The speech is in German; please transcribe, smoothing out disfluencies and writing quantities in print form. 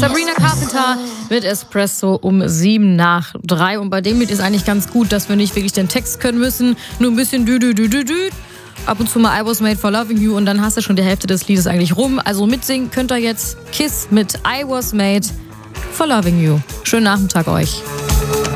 Sabrina Carpenter mit Espresso um 7 nach 3. Und bei dem Lied ist eigentlich ganz gut, dass wir nicht wirklich den Text können müssen. Nur ein bisschen dü. Ab und zu mal I Was Made for Loving You und dann hast du schon die Hälfte des Liedes eigentlich rum. Also mitsingen könnt ihr jetzt Kiss mit I Was Made for Loving You. Schönen Nachmittag euch.